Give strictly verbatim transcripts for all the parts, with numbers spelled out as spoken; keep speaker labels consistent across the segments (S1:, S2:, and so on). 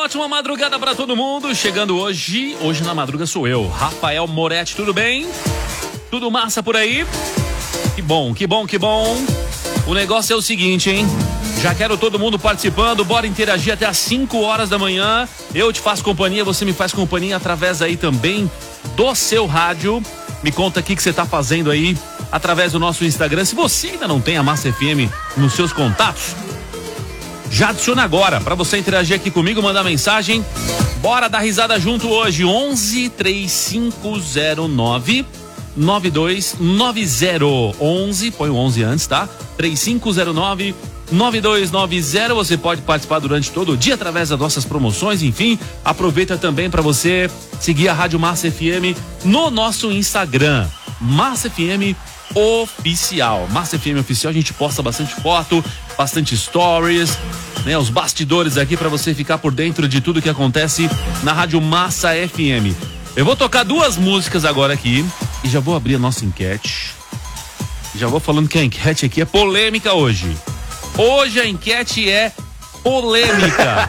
S1: ótima madrugada para todo mundo. Chegando hoje, hoje na madruga sou eu, Rafael Moretti, tudo bem? Tudo massa por aí? Que bom, que bom, que bom. O negócio é o seguinte, hein? Já quero todo mundo participando, bora interagir até às cinco horas da manhã. Eu te faço companhia, você me faz companhia através aí também do seu rádio. Me conta aqui o que você tá fazendo aí através do nosso Instagram. Se você ainda não tem a Massa F M nos seus contatos, já adiciona agora para você interagir aqui comigo, mandar mensagem. Bora dar risada junto hoje. onze, três cinco zero nove, nove dois nove zero. onze, põe o onze antes, tá? três cinco zero nove, nove dois nove zero. Você pode participar durante todo o dia através das nossas promoções. Enfim, aproveita também para você seguir a Rádio Massa F M no nosso Instagram, Massa F M Oficial. Massa F M Oficial, a gente posta bastante foto, bastante stories, né? Os bastidores aqui para você ficar por dentro de tudo que acontece na Rádio Massa F M. Eu vou tocar duas músicas agora aqui e já vou abrir a nossa enquete. Já vou falando que a enquete aqui é polêmica hoje. Hoje a enquete é polêmica.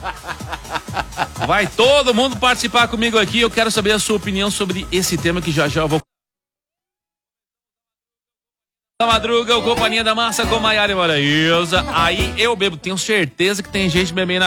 S1: Vai todo mundo participar comigo aqui. Eu quero saber a sua opinião sobre esse tema que já já eu vou... Da madruga, o Companhia da Massa com Maiara e Maraísa. Aí eu bebo, tenho certeza que tem gente bebendo